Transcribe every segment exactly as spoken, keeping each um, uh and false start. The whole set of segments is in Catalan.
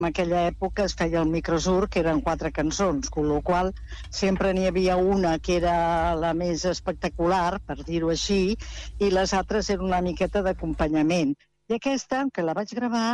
En aquella època es feia el microsur, que eren quatre cançons, amb la qual sempre n'hi havia una que era la més espectacular, per dir-ho així, i les altres eren una miqueta d'acompanyament. I aquesta, que la vaig gravar,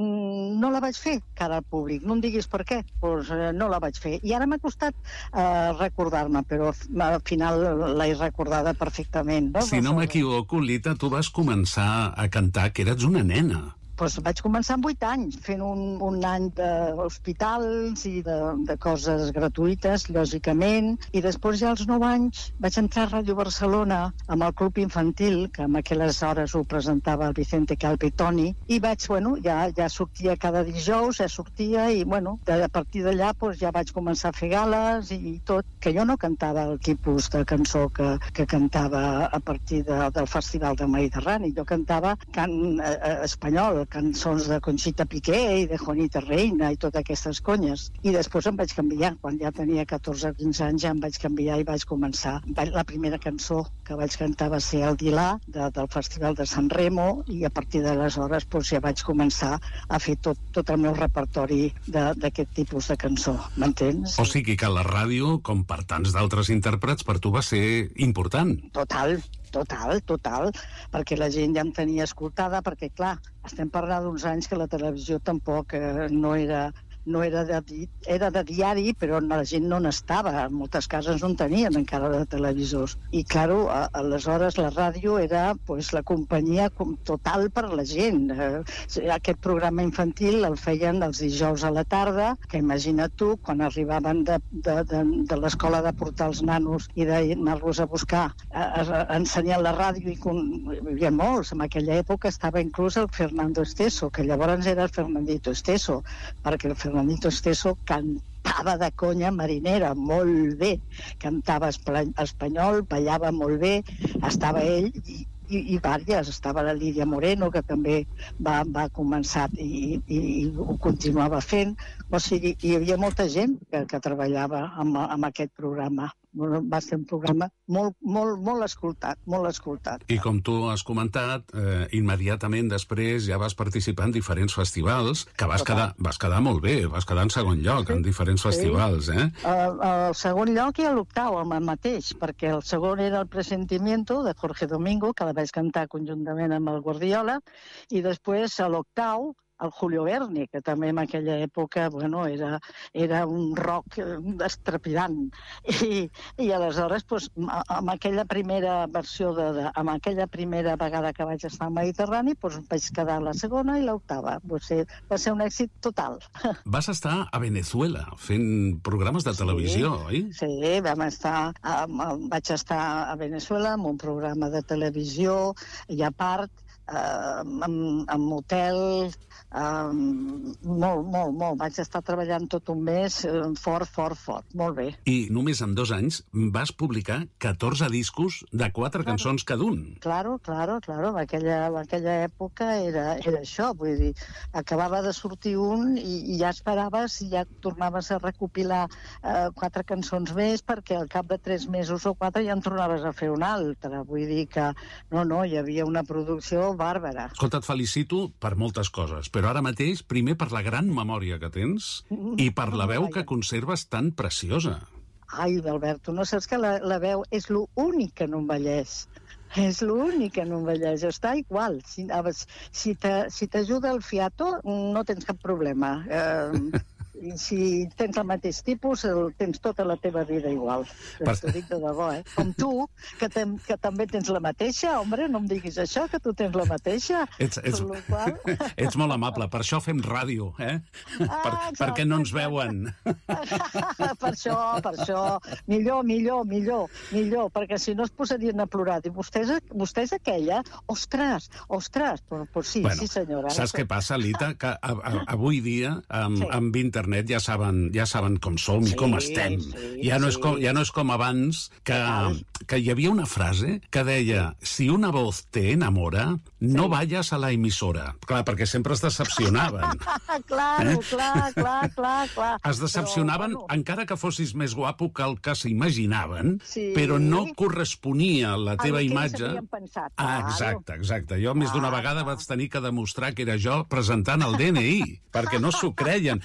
no la vaig fer cara al públic. No em diguis per què, doncs no la vaig fer. I ara m'ha costat eh, recordar-me, però al final l'he recordada perfectament. No? Si no m'equivoco, Lita, tu vas començar a cantar que eres una nena. Pues vaig començar amb vuit anys, fent un, un any d'hospitals i de, de coses gratuïtes, lògicament, i després ja als nou anys vaig entrar a Ràdio Barcelona amb el Club Infantil, que en aquelles hores ho presentava el Vicente Calpitoni, i vaig, bueno, ja, ja sortia cada dijous, ja sortia, i bueno, de, a partir d'allà pues, ja vaig començar a fer gales i tot, que jo no cantava el tipus de cançó que, que cantava a partir de, del Festival de Mediterrani, jo cantava cant eh, espanyol, cançons de Conxita Piqué i de Juanita Reina i totes aquestes conyes. I després em vaig canviar. Quan ja tenia catorze o quinze anys ja em vaig canviar i vaig començar. La primera cançó que vaig cantar va ser El Dilà, de, del Festival de San Remo, i a partir d'aleshores doncs, ja vaig començar a fer tot, tot el meu repertori d'aquest tipus de cançó. M'entens? O sigui que la ràdio, com per tants d'altres intèrprets, per tu va ser important. Total. Total, total, perquè la gent ja em tenia escoltada, perquè, clar, estem parlant d'uns anys que la televisió tampoc eh, no era... no era de, era de diari, però la gent no n'estava. En moltes cases no en tenien encara de televisors. I, claro, a, aleshores la ràdio era pues, la companyia total per a la gent. Eh, aquest programa infantil el feien els dijous a la tarda, que imagina't tu, quan arribaven de, de, de, de l'escola de portar els nanos i d'anar-los a buscar, a, a, ensenyant la ràdio, i con, hi havia molts. En aquella època estava inclús el Fernando Esteso, que llavors era el Fernandito Esteso, perquè el Fernandito Fernandito Esteso cantava de conya marinera, molt bé. Cantava espanyol, ballava molt bé, estava ell i, i, i vàries. Estava la Lídia Moreno, que també va, va començar i, i, i ho continuava fent. O sigui, hi havia molta gent que, que treballava amb, amb aquest programa. Va ser un programa molt, molt, molt escoltat, molt escoltat. I com tu has comentat, eh, immediatament després ja vas participar en diferents festivals, que vas quedar, vas quedar molt bé, vas quedar en segon lloc sí, en diferents sí. festivals, eh? El, el segon lloc i l'octau, el mateix, perquè el segon era el Presentimiento, de Jorge Domingo, que la vaig cantar conjuntament amb el Guardiola, i després a l'octau, el Julio Verne, que també en aquella època bueno, era, era un rock estrepidant. I, i aleshores, doncs, amb aquella primera versió, de, de, amb aquella primera vegada que vaig estar al Mediterrani, doncs vaig quedar la segona i l'octava. Va ser, va ser un èxit total. Vas estar a Venezuela fent programes de televisió, sí, oi? Sí, vam estar, vaig estar a Venezuela amb un programa de televisió i a part, Uh, amb, amb hotel uh, molt, molt, molt vaig estar treballant tot un mes uh, fort, fort, fort, molt bé. I només en dos anys vas publicar catorze discos de quatre claro. cançons cada un. Claro, claro, claro, en aquella, en aquella època era, era això, vull dir, acabava de sortir un i, i ja esperaves i ja tornaves a recopilar uh, quatre cançons més, perquè al cap de tres mesos o quatre ja en tornaves a fer una altra, vull dir que no, no, hi havia una producció bàrbara. Escolta, et felicito per moltes coses, però ara mateix, primer per la gran memòria que tens i per la veu que conserves tan preciosa. Ai, Alberto, no saps que la, la veu és l'únic que no envelleix. És l'únic que no envelleix, està igual. Si, si t'ajuda el fiato, no tens cap problema. Eh, si tens el mateix tipus, el, tens tota la teva vida igual. Per... T'ho dic de debò, eh? Com tu, que, ten, que també tens la mateixa, home, no em diguis això, que tu tens la mateixa. Ets, ets, qual... ets molt amable, per això fem ràdio, eh? Ah, per, perquè no ens veuen. Per això, per això. Millor, millor, millor, millor, perquè si no es posarien a plorar. I vostè, vostè és aquella? Ostres, ostres, però, però sí, bueno, sí senyora. Saps què passa, Lita? Que a, a, avui dia, amb, sí. amb internet, internet ja saben, ja saben com som i Sí, com estem. sí, ja, no és sí. com, ja no és com abans, que, que hi havia una frase que deia si una voz te enamora, no vayas a la emisora. Clar, perquè sempre es decepcionaven. Claro, Eh? clar, clar, clar, clar. Es decepcionaven, Però, bueno, encara que fossis més guapo que el que s'imaginaven, Sí. però no corresponia la a teva lo que ells imatge. havien pensat, Ah, claro. exacte, exacte. Jo més d'una Clar, vegada clar. vaig tenir que demostrar que era jo presentant el D N I, perquè no s'ho creien.